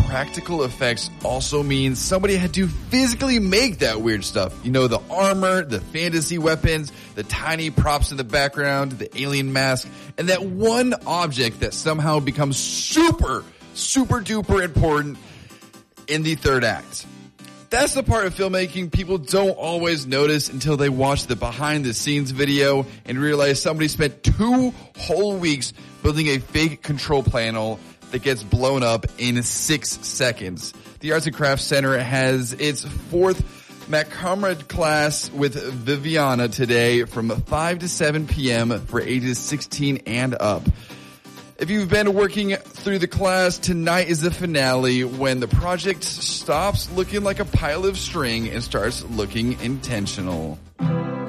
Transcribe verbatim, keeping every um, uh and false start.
practical effects also means somebody had to physically make that weird stuff. You know, the armor, the fantasy weapons, the tiny props in the background, the alien mask, and that one object that somehow becomes super, super duper important in the third act. That's the part of filmmaking people don't always notice until they watch the behind the scenes video and realize somebody spent two whole weeks building a fake control panel that gets blown up in six seconds. The Arts and Crafts Center has its fourth MacComrade class with Viviana today from five to seven p.m. for ages sixteen and up. If you've been working through the class, tonight is the finale when the project stops looking like a pile of string and starts looking intentional.